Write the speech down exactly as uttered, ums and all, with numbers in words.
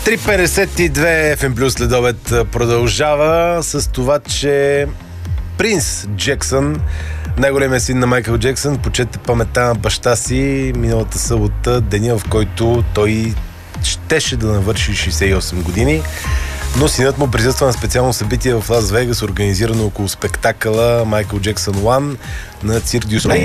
три петдесет и две еф ем Плюс следобед продължава с това, че принц Джексън, най-големият син на Майкъл Джексън, почете паметта на баща си миналата събота, деня, в който той щеше да навърши шейсет и осем години. Но синът му присъства на специално събитие в Лас Вегас, организирано около спектакъла Майкъл Джексън One на Цирк дю Солей.